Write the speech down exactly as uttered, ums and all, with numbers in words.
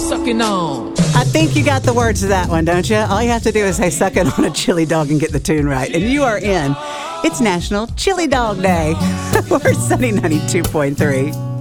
sucking on. I think you got the words to that one, don't you? All you have to do is say sucking on a chili dog and get the tune right. And you are in. It's National Chili Dog Day. We're Sunny ninety-two point three.